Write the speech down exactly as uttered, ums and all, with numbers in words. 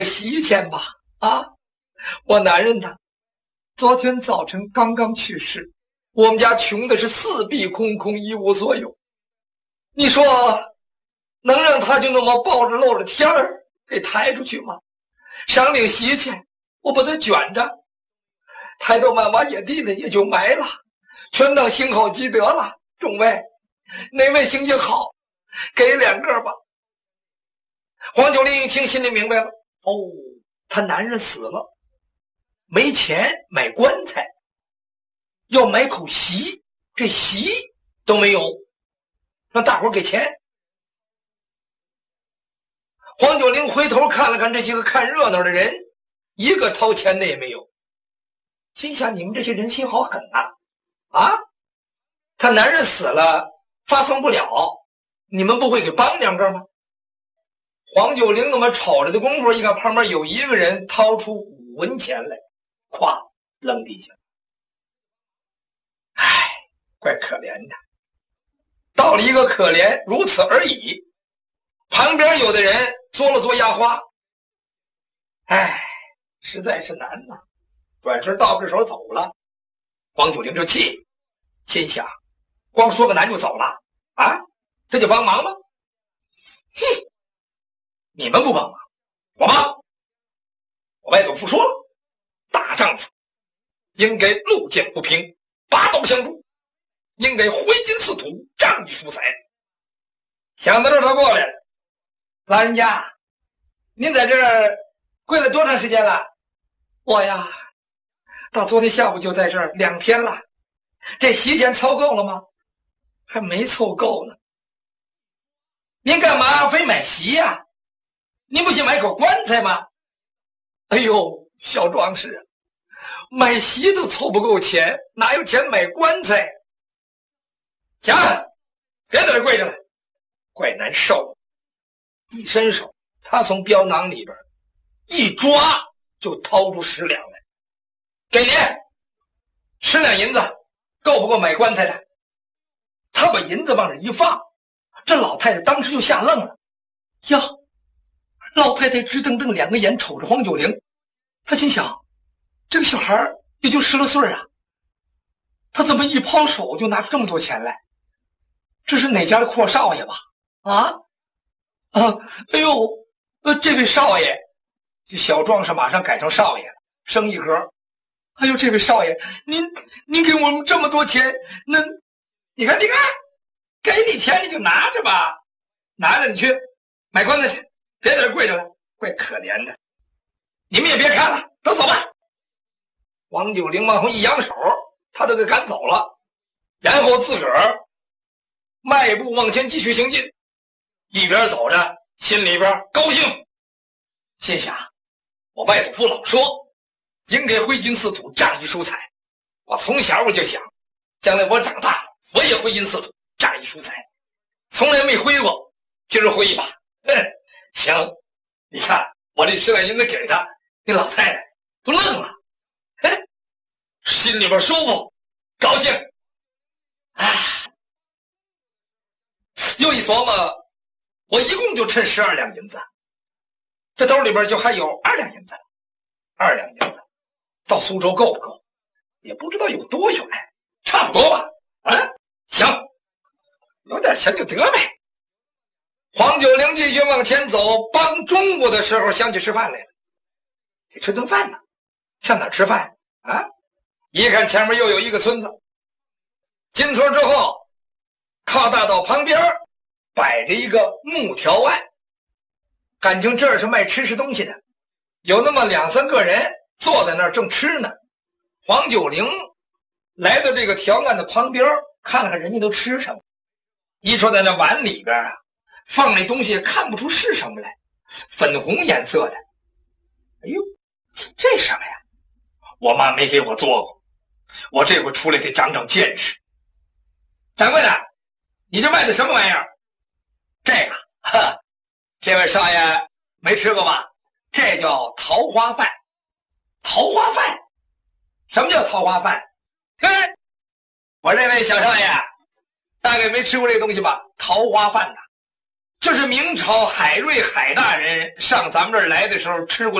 洗衣钱吧。啊，我男人呢，昨天早晨刚刚去世，我们家穷的是四壁空空，一无所有。你说能让他就那么抱着露着天儿给抬出去吗？上领洗衣钱，我把它卷着，抬到满瓦野地里也就埋了，全当行好积德了。众位，哪位行行好，给两个吧。黄九龄一听，心里明白了，哦，他男人死了，没钱买棺材，要买口席，这席都没有，让大伙给钱。黄九龄回头看了看这些个看热闹的人，一个掏钱的也没有，心想你们这些人心好狠啊！啊，他男人死了发疯不了，你们不会给帮两个吗？黄九龄那么瞅着的功夫，一看旁边有一个人掏出五文钱来，咵扔地下。唉，怪可怜的，到了一个可怜如此而已。旁边有的人做了做压花，唉，实在是难呐、啊。转身倒不着手走了。黄九龄就气，心想，光说个难就走了啊？这就帮忙吗？哼，你们不帮忙，我帮。我外祖父说了，大丈夫应该路见不平，拔刀相助，应该挥金似土，仗义疏财。想到这儿，他过来了。老人家，您在这儿跪了多长时间了？我呀，到昨天下午就在这儿两天了。这席钱凑够了吗？还没凑够呢。您干嘛非买席呀、啊？您不信买口棺材吗？哎呦，小壮士，买席都凑不够钱，哪有钱买棺材？行，别在这跪着了，怪难受。一伸手，他从镖囊里边一抓，就掏出十两来，给您十两银子，够不够买棺材的？他把银子往这一放，这老太太当时就吓愣了。呀，老太太直瞪瞪两个眼瞅着黄九龄，他心想，这个小孩也就十来岁啊，他怎么一抛手就拿出这么多钱来？这是哪家的阔少爷吧？啊？啊，哎呦，呃，这位少爷，这小壮士马上改成少爷了，升一格。哎呦，这位少爷，您您给我们这么多钱，那你看，你看，给你钱你就拿着吧，拿着你去买棺材去，别在这跪着了，怪可怜的。你们也别看了，都走吧。王九龄往后一扬手，他都给赶走了，然后自个儿迈步往前继续行进。一边走着，心里边高兴，心想，我外祖父老说，应该挥金似土，仗义疏财。我从小我就想，将来我长大了，我也挥金似土，仗义疏财。从来没挥过，今儿挥一把。哼，行，你看我这十两银子给他，那老太太都愣了，哼，心里边舒服，高兴。啊，又一琢磨，我一共就趁十二两银子，这兜里边就还有二两银子，二两银子到苏州够不够？也不知道有多远，差不多吧？啊，行，有点钱就得呗。黄九龄继续往前走，帮中午的时候想起吃饭来了，得吃顿饭呢，上哪儿吃饭啊？一看前面又有一个村子，进村之后，靠大道旁边摆着一个木条案，感情这儿是卖吃食东西的，有那么两三个人坐在那儿正吃呢。黄九龄来到这个条案的旁边，看了看人家都吃什么，一说在那碗里边啊，放那东西看不出是什么来，粉红颜色的。哎呦，这什么呀？我妈没给我做过，我这回出来得长长见识。掌柜的，你这卖的什么玩意儿？这个，哈，这位少爷没吃过吧？这叫桃花饭。桃花饭？什么叫桃花饭？嘿，我这位小少爷大概没吃过这个东西吧？桃花饭呐， 这是明朝海瑞海大人上咱们这儿来的时候吃过